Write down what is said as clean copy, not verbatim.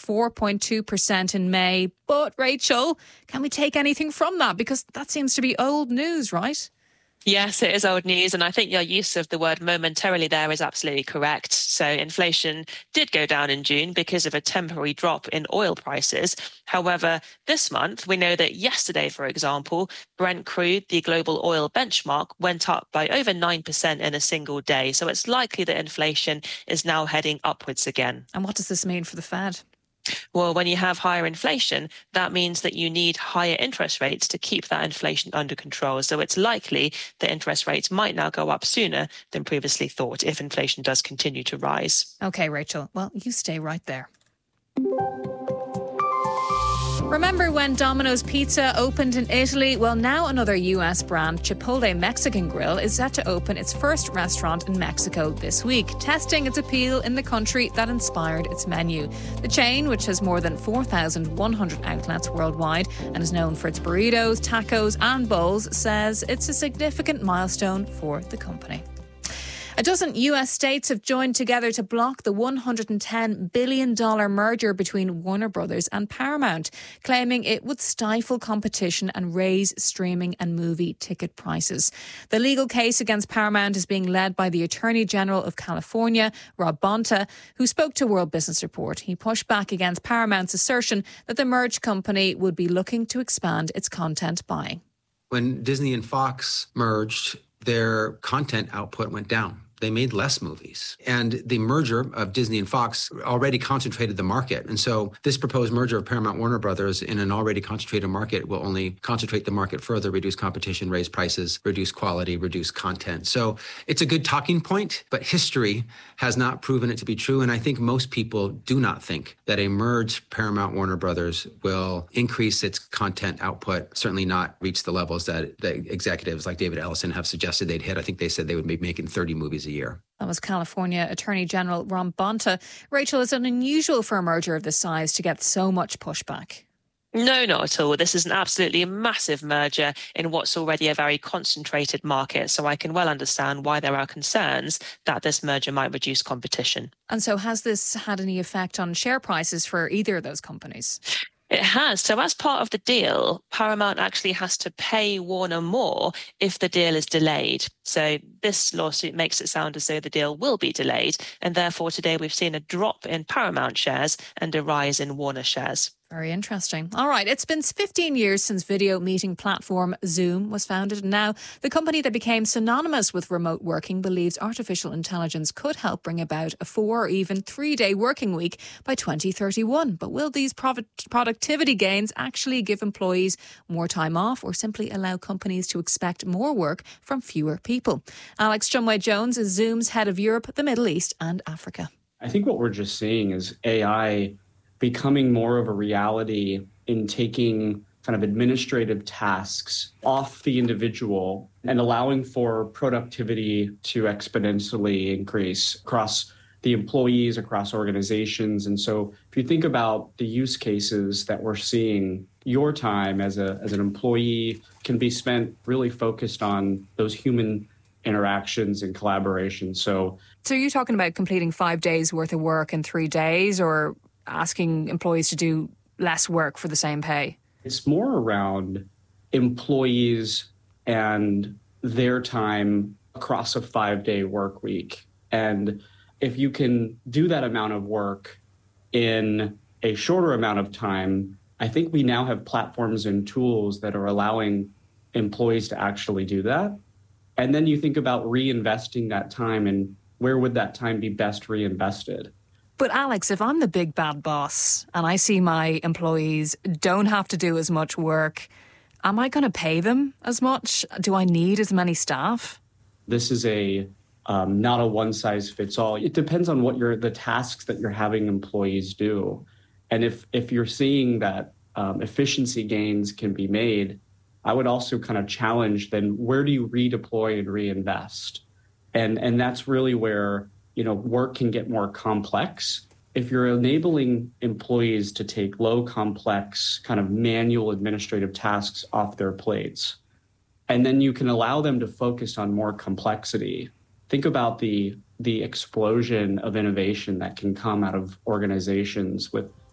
4.2% in May. But, Rachel, can we take anything from that? Because that seems to be old news, right? Yes, it is old news. And I think your use of the word momentarily there is absolutely correct. So inflation did go down in June because of a temporary drop in oil prices. However, this month, we know that yesterday, for example, Brent crude, the global oil benchmark, went up by over 9% in a single day. So it's likely that inflation is now heading upwards again. And what does this mean for the Fed? Well, when you have higher inflation, that means that you need higher interest rates to keep that inflation under control. So it's likely that interest rates might now go up sooner than previously thought if inflation does continue to rise. OK, Rachel. Well, you stay right there. Remember when Domino's Pizza opened in Italy? Well, now another US brand, Chipotle Mexican Grill, is set to open its first restaurant in Mexico this week, testing its appeal in the country that inspired its menu. The chain, which has more than 4,100 outlets worldwide and is known for its burritos, tacos and bowls, says it's a significant milestone for the company. A dozen US states have joined together to block the $110 billion merger between Warner Brothers and Paramount, claiming it would stifle competition and raise streaming and movie ticket prices. The legal case against Paramount is being led by the Attorney General of California, Rob Bonta, who spoke to World Business Report. He pushed back against Paramount's assertion that the merged company would be looking to expand its content buying. When Disney and Fox merged, their content output went down. They made less movies. And the merger of Disney and Fox already concentrated the market. And so this proposed merger of Paramount Warner Brothers in an already concentrated market will only concentrate the market further, reduce competition, raise prices, reduce quality, reduce content. So it's a good talking point, but history has not proven it to be true. And I think most people do not think that a merged Paramount Warner Brothers will increase its content output, certainly not reach the levels that the executives like David Ellison have suggested they'd hit. I think they said they would be making 30 movies a year. That was California Attorney General Rob Bonta. Rachel, is it unusual for a merger of this size to get so much pushback? No, not at all. This is an absolutely massive merger in what's already a very concentrated market. So I can well understand why there are concerns that this merger might reduce competition. And so has this had any effect on share prices for either of those companies? It has. So as part of the deal, Paramount actually has to pay Warner more if the deal is delayed. So this lawsuit makes it sound as though the deal will be delayed. And therefore, today we've seen a drop in Paramount shares and a rise in Warner shares. Very interesting. All right. It's been 15 years since video meeting platform Zoom was founded. And now the company that became synonymous with remote working believes artificial intelligence could help bring about a 4 or even 3-day working week by 2031. But will these productivity gains actually give employees more time off or simply allow companies to expect more work from fewer people? Alex Shumway-Jones is Zoom's head of Europe, the Middle East and Africa. I think what we're just seeing is AI becoming more of a reality in taking kind of administrative tasks off the individual and allowing for productivity to exponentially increase across the employees, across organizations. And so if you think about the use cases that we're seeing, your time as an employee can be spent really focused on those human interactions and collaboration. So you're talking about completing 5 days worth of work in 3 days, or asking employees to do less work for the same pay? It's more around employees and their time across a 5-day work week. And if you can do that amount of work in a shorter amount of time, I think we now have platforms and tools that are allowing employees to actually do that. And then you think about reinvesting that time, and where would that time be best reinvested? But Alex, if I'm the big bad boss and I see my employees don't have to do as much work, am I going to pay them as much? Do I need as many staff? This is not a one size fits all. It depends on what the tasks that you're having employees do. And if you're seeing that efficiency gains can be made, I would also kind of challenge then where do you redeploy and reinvest? And that's really where work can get more complex. If you're enabling employees to take low complex kind of manual administrative tasks off their plates, and then you can allow them to focus on more complexity. Think about the explosion of innovation that can come out of organizations with